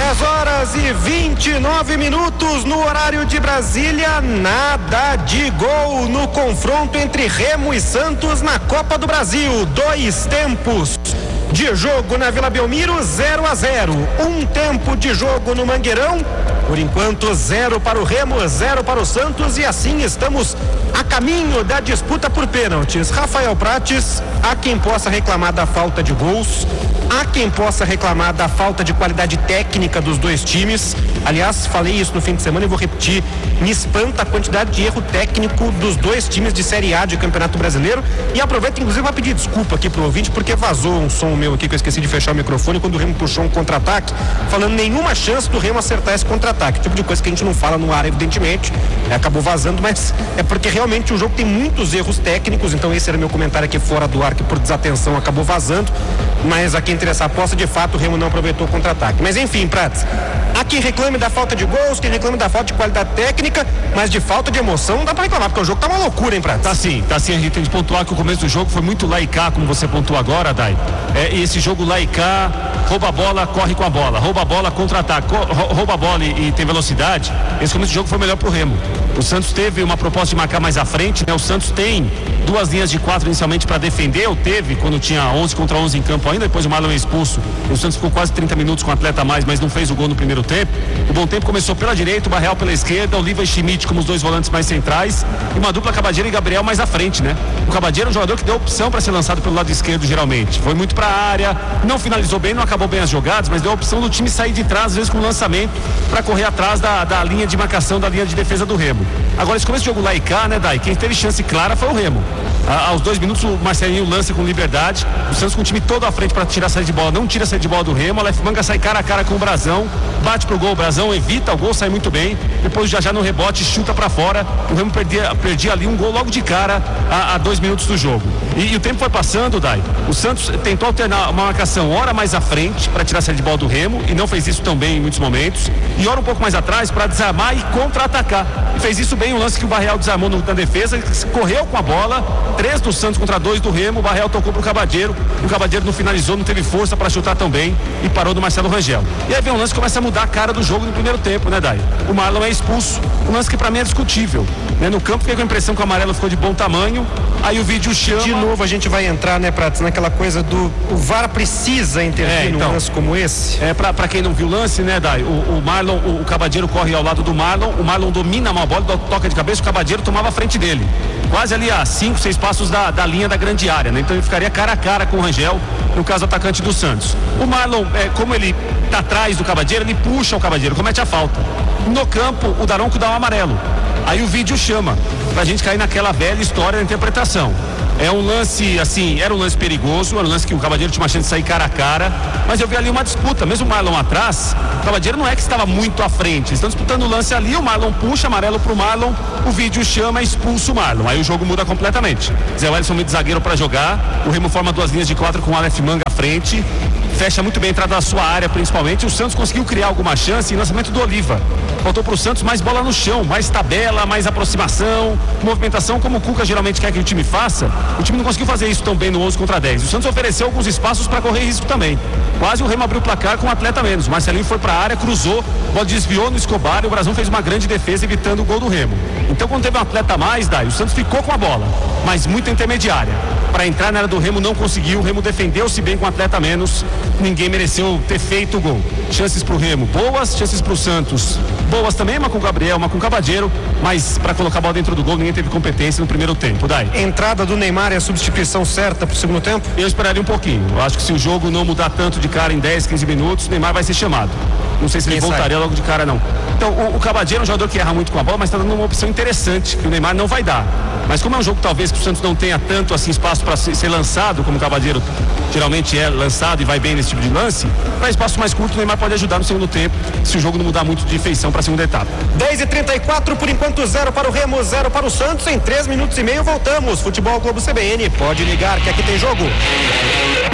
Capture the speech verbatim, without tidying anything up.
dez horas e vinte e nove minutos no horário de Brasília, nada de gol no confronto entre Remo e Santos na Copa do Brasil. Dois tempos de jogo na Vila Belmiro, zero a zero. Um tempo de jogo no Mangueirão, por enquanto zero para o Remo, zero para o Santos, e assim estamos a caminho da disputa por pênaltis. Rafael Prates, há quem possa reclamar da falta de gols, há quem possa reclamar da falta de qualidade técnica dos dois times. Aliás, falei isso no fim de semana e vou repetir, me espanta a quantidade de erro técnico dos dois times de Série A de Campeonato Brasileiro. E aproveito inclusive para pedir desculpa aqui pro ouvinte, porque vazou um som meu aqui que eu esqueci de fechar o microfone quando o Remo puxou um contra-ataque, falando nenhuma chance do Remo acertar esse contra-ataque, tipo de coisa que a gente não fala no ar, evidentemente, é, acabou vazando, mas é porque realmente o jogo tem muitos erros técnicos. Então esse era meu comentário aqui fora do ar, que por desatenção acabou vazando, mas a quem interessa a aposta, de fato o Remo não aproveitou o contra-ataque. Mas enfim, Prates, há quem reclame da falta de gols, quem reclame da falta de qualidade técnica, mas de falta de emoção não dá pra reclamar, porque o jogo tá uma loucura, hein, Prates? Tá sim, tá sim, a gente tem de pontuar que o começo do jogo foi muito lá e cá, como você pontuou agora, Dai. É, e esse jogo lá e cá, rouba a bola, corre com a bola, rouba a bola, contra-ataque, rouba a bola e, e tem velocidade. Esse começo do jogo foi melhor pro Remo. O Santos teve uma proposta de marcar mais à frente, né? O Santos tem duas linhas de quatro inicialmente para defender, ou teve quando tinha onze contra onze em campo ainda, depois o Marlon é expulso. O Santos ficou quase trinta minutos com o atleta a mais, mas não fez o gol no primeiro tempo. O bom tempo começou pela direita, o Barreal pela esquerda, Oliva e Schmidt como os dois volantes mais centrais, e uma dupla Cabadeiro e Gabriel mais à frente, né? O Cabadeiro é um jogador que deu opção para ser lançado pelo lado esquerdo geralmente. Foi muito para a área, não finalizou bem, não acabou bem as jogadas, mas deu a opção do time sair de trás, às vezes com lançamento, para correr atrás da, da linha de marcação, da linha de defesa do Remo. Agora, esse começo de jogo lá e cá, né, Dai? Quem teve chance clara foi o Remo. A, aos dois minutos, o Marcelinho lança com liberdade. O Santos com o time todo à frente para tirar a saída de bola. Não tira a saída de bola do Remo. A Lef Manga sai cara a cara com o Brazão. Bate pro gol. O Brazão evita o gol, sai muito bem. Depois, já já no rebote, chuta para fora. O Remo perdia, perdia ali um gol logo de cara a, a dois minutos do jogo. E, e o tempo foi passando, Dai. O Santos tentou alternar uma marcação, hora mais à frente, para tirar a saída de bola do Remo. E não fez isso tão bem em muitos momentos. E hora um pouco mais atrás para desarmar e contra-atacar. E fez isso bem, o lance que o Barreal desarmou no, na defesa, correu com a bola, três do Santos contra dois do Remo. O Barreal tocou pro Cabadeiro, o Cabadeiro não finalizou, não teve força para chutar tão bem e parou do Marcelo Rangel. E aí vem um lance que começa a mudar a cara do jogo no primeiro tempo, né, Dai? O Marlon é expulso, um lance que pra mim é discutível, né? No campo fiquei com a impressão que o amarelo ficou de bom tamanho, aí o vídeo chama... De novo a gente vai entrar, né, Prates, naquela coisa do... O V A R precisa intervir é, então, num lance como esse? É, pra, pra quem não viu o lance, né, Dai? O, o Marlon, o, o Cabadeiro corre ao lado do Marlon, o Marlon domina uma bola, toca de cabeça, o Cabadeiro tomava a frente dele, quase ali a cinco, seis passos da, da linha da grande área, né? Então ele ficaria cara a cara com o Rangel, no caso atacante do Santos. O Marlon, é, como ele tá atrás do Cabadeiro, ele puxa o Cabadeiro, comete a falta. No campo, o Daronco dá um amarelo. Aí o vídeo chama, pra gente cair naquela velha história da interpretação. É um lance, assim, era um lance perigoso, era um lance que o Cabadeiro tinha uma chance de sair cara a cara, mas eu vi ali uma disputa, mesmo o Marlon atrás, o Cabadeiro não é que estava muito à frente, eles estão disputando o lance ali, o Marlon puxa, amarelo pro Marlon, o vídeo chama, expulsa o Marlon, aí o jogo muda completamente. Zé Wellison meio de zagueiro para jogar, o Remo forma duas linhas de quatro com o Aleph Manga à frente, fecha muito bem a entrada da sua área principalmente. O Santos conseguiu criar alguma chance em lançamento do Oliva, faltou pro Santos mais bola no chão, mais tabela, mais aproximação, movimentação, como o Cuca geralmente quer que o time faça. O time não conseguiu fazer isso tão bem no onze contra dez. O Santos ofereceu alguns espaços para correr risco também, quase o Remo abriu o placar com um atleta menos. O Marcelinho foi para a área, cruzou, a bola desviou no Escobar e o Brazão fez uma grande defesa evitando o gol do Remo. Então quando teve um atleta a mais, Dai, o Santos ficou com a bola, mas muito intermediária, para entrar na área do Remo não conseguiu. O Remo defendeu-se bem com um atleta a menos, ninguém mereceu ter feito o gol. Chances pro Remo boas, chances pro Santos boas também, uma com o Gabriel, uma com o Cabadeiro, mas para colocar a bola dentro do gol ninguém teve competência no primeiro tempo. Dai. Entrada do Neymar é a substituição certa pro segundo tempo? Eu esperaria um pouquinho, eu acho que se o jogo não mudar tanto de cara em dez, quinze minutos, o Neymar vai ser chamado. Não sei se Quem ele voltaria sai? logo de cara não. Então o, o Cabadeiro é um jogador que erra muito com a bola, mas está dando uma opção interessante que o Neymar não vai dar. Mas como é um jogo talvez que o Santos não tenha tanto assim espaço para ser, ser lançado, como o Cabadeiro geralmente é lançado e vai bem nesse tipo de lance, para espaço mais curto o Neymar pode ajudar no segundo tempo, se o jogo não mudar muito de feição para a segunda etapa. dez e trinta e quatro, por enquanto zero para o Remo, zero para o Santos. Em três minutos e meio voltamos. Futebol Globo C B N, pode ligar que aqui tem jogo.